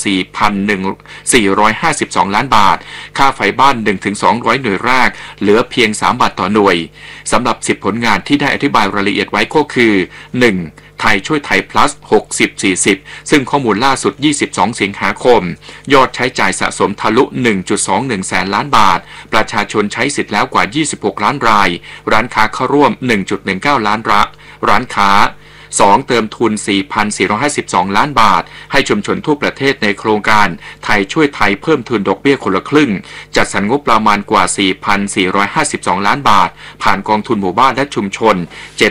4,452 ล้านบาทค่าไฟบ้าน 1-200 หน่วยแรกเหลือเพียง3 บาทต่อหน่วยสำหรับ10ผลงานที่ได้อธิบายรายละเอียดไว้ก็คือ 1. ไทยช่วยไทย plus 60-40 ซึ่งข้อมูลล่าสุด22สิงหาคมยอดใช้จ่ายสะสมทะลุ 1.21 แสนล้านบาทประชาชนใช้สิทธิ์แล้วกว่า26ล้านรายร้านค้าเข้าร่วม 1.19 ล้านร้านค้า 2. เติมทุน 4,452 ล้านบาทให้ชุมชนทั่วประเทศในโครงการไทยช่วยไทยเพิ่มทุนดอกเบี้ยคนละครึ่งจัดสรรงบประมาณกว่า 4,452 ล้านบาทผ่านกองทุนหมู่บ้านและชุมชน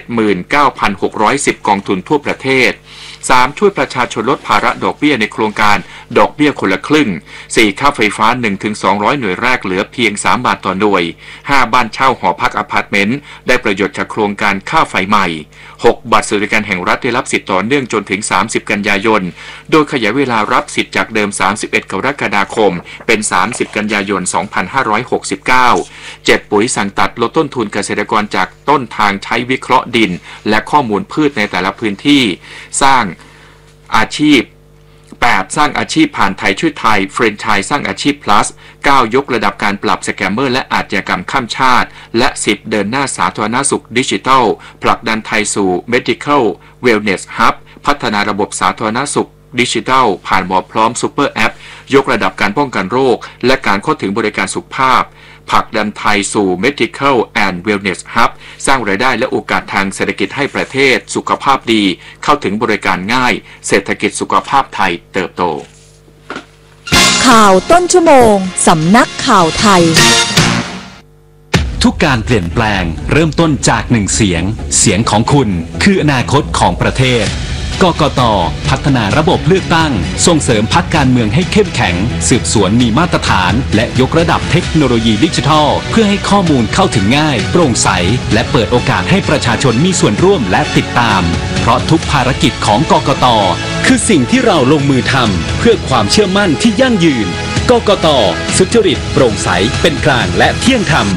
79,610 กองทุนทั่วประเทศ 3. ช่วยประชาชนลดภาระดอกเบี้ยในโครงการดอกเบี้ยคนละครึ่ง 4. ค่าไฟฟ้า 1-200 หน่วยแรกเหลือเพียง3 บาทต่อหน่วย 5. บ้านเช่าหอพักอพาร์ตเมนต์ได้ประโยชน์จากโครงการค่าไฟใหม่ 6. บัตรสวัสดิการแห่งรัฐได้รับสิทธิ์ต่อเนื่องจนถึง30กันยายนโดยขยายเวลารับสิทธิ์จากเดิม31กรกฎาคมเป็น30กันยายน2569 7. ปุ๋ยสั่งตัดลดต้นทุนเกษตรกรจากต้นทางใช้วิเคราะห์ดินและข้อมูลพืชในแต่ละพื้นที่สร้างอาชีพ 8. สร้างอาชีพผ่านไทยช่วยไทยเฟรนไชส์สร้างอาชีพ plus 9. ยกระดับการปราบสแกมเมอร์และอาชญากรรมข้ามชาติและ 10. เดินหน้าสาธารณสุขดิจิทัลผลักดันไทยสู่ Medical Wellness Hub พัฒนาระบบสาธารณสุขดิจิทัลผ่านหมอพร้อมซูเปอร์แอปยกระดับการป้องกันโรคและการเข้าถึงบริการสุขภาพผลักดันไทยสู่ Medical and Wellness Hub สร้างรายได้และโอกาสทางเศรษฐกิจให้ประเทศสุขภาพดีเข้าถึงบริการง่ายเศรษฐกิจสุขภาพไทยเติบโตข่าวต้นชั่วโมงสำนักข่าวไทยทุกการเปลี่ยนแปลงเริ่มต้นจากหนึ่งเสียงเสียงของคุณคืออนาคตของประเทศกกต.พัฒนาระบบเลือกตั้งส่งเสริมพรรคการเมืองให้เข้มแข็งสืบสวนมีมาตรฐานและยกระดับเทคโนโลยีดิจิทัลเพื่อให้ข้อมูลเข้าถึงง่ายโปร่งใสและเปิดโอกาสให้ประชาชนมีส่วนร่วมและติดตามเพราะทุกภารกิจของกกต.คือสิ่งที่เราลงมือทำเพื่อความเชื่อมั่นที่ยั่งยืนกกต.สุจริตโปร่งใสเป็นกลางและเที่ยงธรรม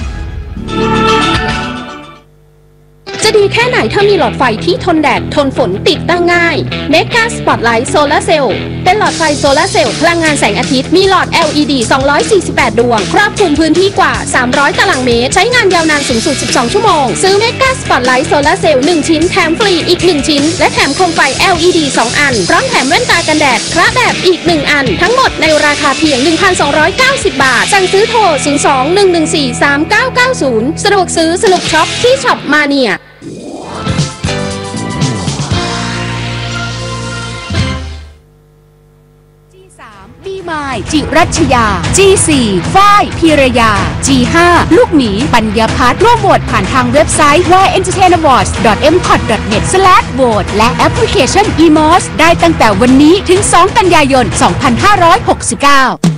จะดีแค่ไหนถ้ามีหลอดไฟที่ทนแดดทนฝนติดตั้งง่าย Mega Spotlight Solar Cell เป็นหลอดไฟโซลาร์เซลล์พลังงานแสงอาทิตย์มีหลอด LED 248 ดวงครอบคลุมพื้นที่กว่า300ตารางเมตรใช้งานยาวนานสูงสุด12ชั่วโมงซื้อ Mega Spotlight Solar Cell 1 ชิ้นแถมฟรีอีก1ชิ้นและแถมโคมไฟ LED 2 อันพร้อมแถมแว่นตากันแดดคระแบบอีก1อันทั้งหมดในราคาเพียง 1,290 บาทสั่งซื้อโทร 02-114-3990 สะดวกซื้อสนุกช็อปที่ช็อปมาเนียบีมายจิรัชยา G4 ฝ้ายพีรยา G5 ลูกหมีปัญญาพัฒน์ร่วมโหวตผ่านทางเว็บไซต์ www.entertainawards.mcot.net และแอปพลิเคชัน eMOS ได้ตั้งแต่วันนี้ถึง2กันยายน 2569